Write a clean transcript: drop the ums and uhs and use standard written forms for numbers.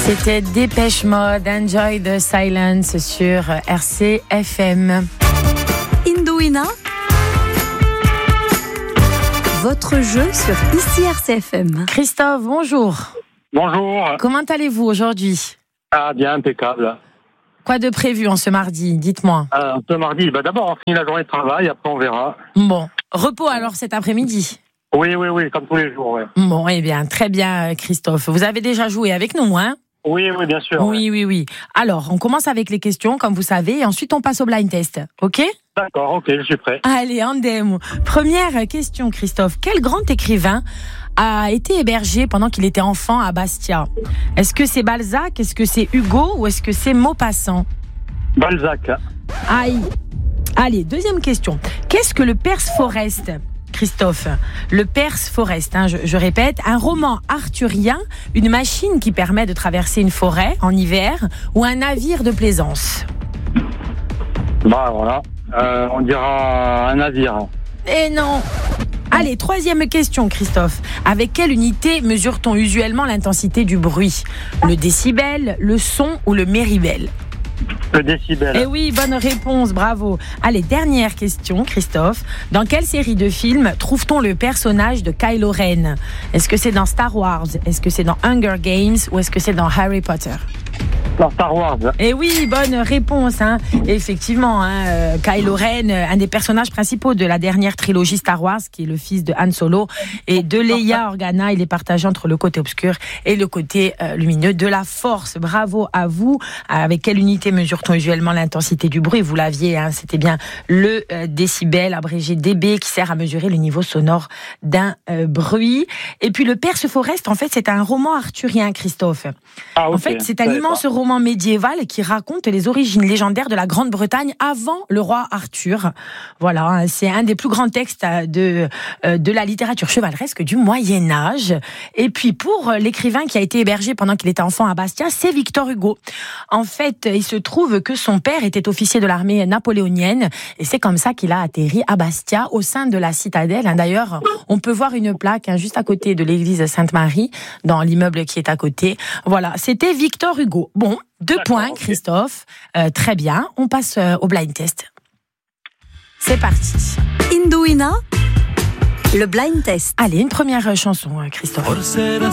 C'était Dépêche Mode, Enjoy the Silence sur RCFM. Indouina, votre jeu sur ici RCFM. Christophe, bonjour. Bonjour. Comment allez-vous aujourd'hui ? Ah, bien, impeccable. Quoi de prévu en ce mardi ? Dites-moi. Ce mardi, d'abord, on finit la journée de travail, après on verra. Bon, repos alors cet après-midi ? Oui, comme tous les jours, ouais. Bon, eh bien, très bien, Christophe. Vous avez déjà joué avec nous, hein ? Oui, bien sûr. Oui. Alors, on commence avec les questions, comme vous savez, et ensuite on passe au blind test, ok ? D'accord, ok, je suis prêt. Allez, andemo. Première question, Christophe. Quel grand écrivain a été hébergé pendant qu'il était enfant à Bastia ? Est-ce que c'est Balzac ? Est-ce que c'est Hugo ? Ou est-ce que c'est Maupassant ? Balzac. Aïe. Allez, deuxième question. Qu'est-ce que le Perse Forest ? Christophe, le Perse Forest, je répète, un roman arthurien, une machine qui permet de traverser une forêt en hiver ou un navire de plaisance ? Voilà, on dira un navire. Eh non. Allez, troisième question, Christophe. Avec quelle unité mesure-t-on usuellement l'intensité du bruit ? Le décibel, le son ou le méribel ? Le décibel. Eh oui, bonne réponse, bravo. Allez, dernière question, Christophe. Dans quelle série de films trouve-t-on le personnage de Kylo Ren ? Est-ce que c'est dans Star Wars ? Est-ce que c'est dans Hunger Games ? Ou est-ce que c'est dans Harry Potter ? Dans Star Wars. Eh oui, bonne réponse. Effectivement, Kylo Ren, un des personnages principaux de la dernière trilogie Star Wars, qui est le fils de Han Solo et de Leia Organa. Il est partagé entre le côté obscur et le côté lumineux de la force. Bravo à vous. Avec quelle unité mesure-t-on usuellement l'intensité du bruit ? Vous l'aviez, c'était bien le décibel, abrégé dB, qui sert à mesurer le niveau sonore d'un bruit. Et puis le Perse Forest, en fait, c'est un roman arthurien, Christophe. Ah, okay. En fait, c'est un immense roman médiéval qui raconte les origines légendaires de la Grande-Bretagne avant le roi Arthur. Voilà, c'est un des plus grands textes de la littérature chevaleresque du Moyen-Âge. Et puis pour l'écrivain qui a été hébergé pendant qu'il était enfant à Bastia, c'est Victor Hugo. En fait, il se trouve que son père était officier de l'armée napoléonienne et c'est comme ça qu'il a atterri à Bastia au sein de la citadelle. D'ailleurs, on peut voir une plaque juste à côté de l'église Sainte-Marie dans l'immeuble qui est à côté. Voilà, c'était Victor Hugo. Bon, 2 points, okay. Christophe. Très bien, on passe au blind test. C'est parti. Indouina, le blind test. Allez, une première chanson, Christophe.